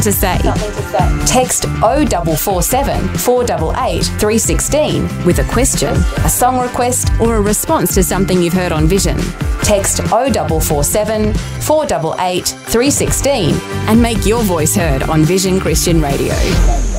to say. Text 0447 488 316 with a question, a song request, or a response to something you've heard on Vision. Text 0447 488 316 and make your voice heard on Vision Christian Radio.